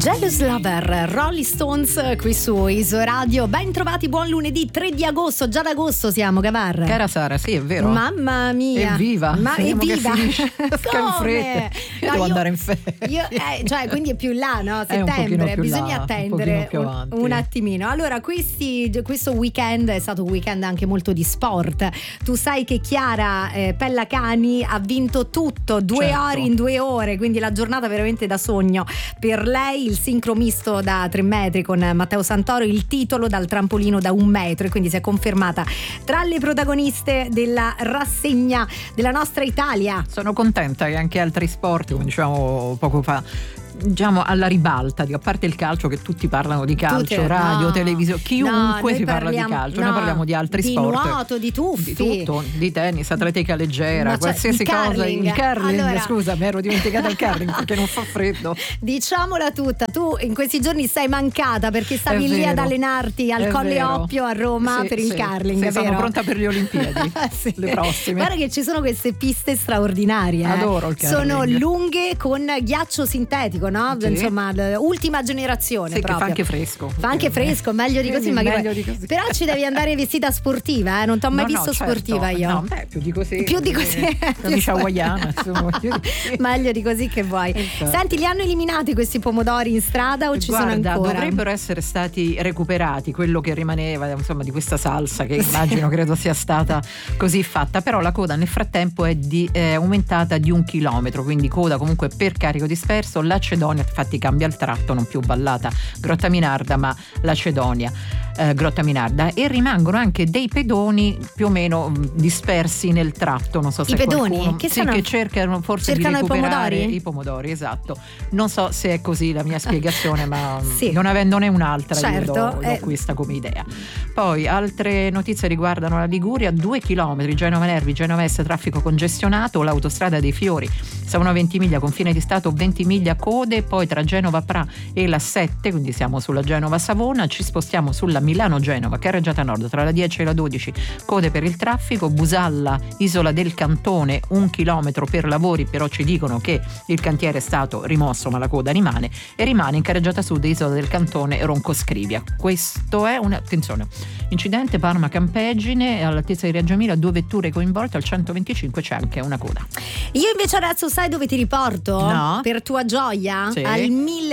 Jealous Lover, Rolling Stones qui su Iso Radio. Ben trovati, buon lunedì 3 di agosto, già d'agosto siamo, Gavar. Cara Sara, sì, è vero. Mamma mia. Evviva. Evviva. Che in fretta. Io devo andare in ferie. Cioè, quindi è più là, no? Settembre, bisogna attendere un attimino. Allora, questo weekend è stato un weekend anche molto di sport. Tu sai che Chiara Pellacani ha vinto tutto, 2 ore in 2 ore, quindi la giornata veramente da sogno per lei. Il sincro misto da 3 metri con Matteo Santoro, il titolo dal trampolino da 1 metro, e quindi si è confermata tra le protagoniste della rassegna della nostra Italia. Sono contenta che anche altri sport, come dicevamo poco fa, diciamo alla ribalta, a parte il calcio, che tutti parlano di calcio, radio, televisione, chiunque si parla di calcio, noi parliamo di altri sport, di nuoto, di tuffi, di tutto, di tennis, atletica leggera, qualsiasi cosa. Il curling, allora, scusa, mi ero dimenticata il curling perché non fa freddo. Diciamola tutta, tu in questi giorni sei mancata perché stavi lì ad allenarti al Colle Oppio a Roma per il curling. Sono pronta per le Olimpiadi, le prossime. Guarda che ci sono queste piste straordinarie, adoro il curling. Sono lunghe con ghiaccio sintetico, no? Sì. Insomma, ultima generazione, proprio. Che fa anche fresco. Fa anche fresco, meglio di così, meglio di così. Però ci devi andare vestita sportiva, non t'ho mai visto sportiva io. No, più di così. Più di così. Camicia hawaiana, insomma. Meglio di così che vuoi. Senti, li hanno eliminati questi pomodori in strada o ci sono ancora? Dovrebbero essere stati recuperati, quello che rimaneva, insomma, di questa salsa che immagino credo sia stata così fatta, però la coda nel frattempo è aumentata di 1 chilometro, quindi coda comunque per carico disperso. Lacedonia, infatti cambia il tratto, non più Vallata Grottaminarda ma Lacedonia Grottaminarda, e rimangono anche dei pedoni più o meno dispersi nel tratto. Non so se i pedoni qualcuno, che cercano forse di recuperare i pomodori, esatto. Non so se è così la mia spiegazione, ma non avendone un'altra, io do questa come idea. Poi altre notizie riguardano la Liguria: 2 chilometri Genova Nervi, Genova Est, traffico congestionato. L'autostrada dei Fiori, Savona Ventimiglia, confine di Stato Ventimiglia, code. Poi tra Genova Pra e la 7, quindi siamo sulla Genova Savona, ci spostiamo sulla Milano Genova Carreggiata Nord, tra la 10 e la 12 code per il traffico. Busalla Isola del Cantone, 1 chilometro per lavori, però ci dicono che il cantiere è stato rimosso ma la coda rimane, e rimane in Carreggiata Sud Isola del Cantone Ronco Scrivia. Questo è attenzione, incidente Parma Campegine all'altezza di Reggio Emilia, 2 vetture coinvolte, al 125 c'è anche una coda. Io invece adesso sai dove ti riporto? No. Per tua gioia? Sì. Al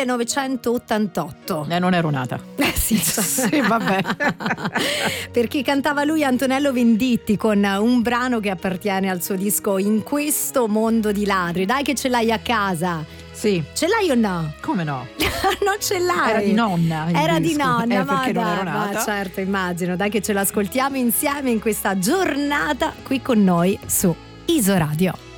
1988. Non ero nata. Sì, vabbè. Perché cantava lui, Antonello Venditti, con un brano che appartiene al suo disco In questo mondo di ladri. Dai che ce l'hai a casa. Sì. Ce l'hai o no? Come no? Non ce l'hai. Era di nonna. Era di nonna, perché non ero nata. Ma certo, immagino. Dai che ce l'ascoltiamo insieme in questa giornata qui con noi su Iso Radio.